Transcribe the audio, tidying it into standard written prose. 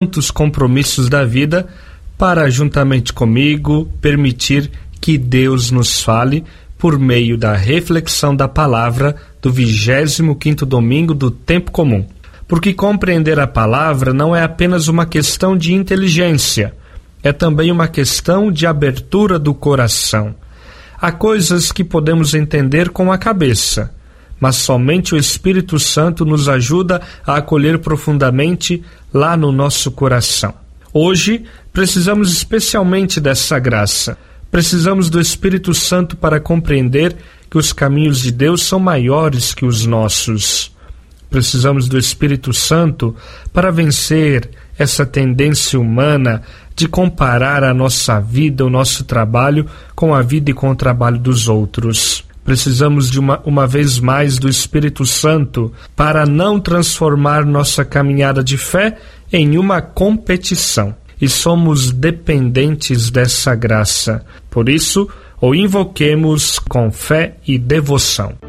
tantos compromissos da vida para, juntamente comigo, permitir que Deus nos fale por meio da reflexão da palavra do 25º domingo do Tempo Comum. Porque compreender a palavra não é apenas uma questão de inteligência, é também uma questão de abertura do coração. Há coisas que podemos entender com a cabeça, mas somente o Espírito Santo nos ajuda a acolher profundamente lá no nosso coração. Hoje, precisamos especialmente dessa graça. Precisamos do Espírito Santo para compreender que os caminhos de Deus são maiores que os nossos. Precisamos do Espírito Santo para vencer essa tendência humana de comparar a nossa vida, o nosso trabalho, com a vida e com o trabalho dos outros. Precisamos de uma vez mais do Espírito Santo para não transformar nossa caminhada de fé em uma competição. E somos dependentes dessa graça. Por isso, o invoquemos com fé e devoção.